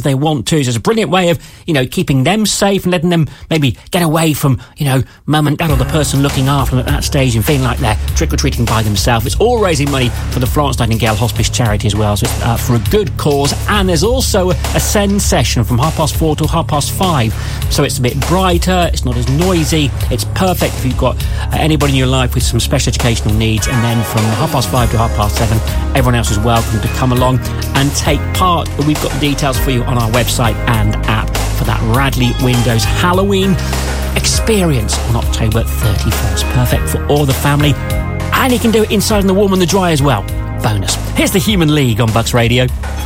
whenever they want to. So it's a brilliant way of, keeping them safe and letting them maybe get away from, mum and dad or the person looking after them at that stage and feeling like they're trick-or-treating by themselves. It's all raising money for the Florence Nightingale Hospice charity as well, so it's for a good cause. And there's also a send session from 4:30 till 5:30, so it's a bit brighter, it's not as noisy, it's perfect if you've got anybody in your life with some special educational needs. And then from 5:30 to 7:30, everyone else is welcome to come along and take part. We've got the details for you on our website and app for that Radley Windows Halloween experience on October 31st. Perfect for all the family, and you can do it inside in the warm and the dry as well. Bonus. Here's the Human League on Bucks Radio.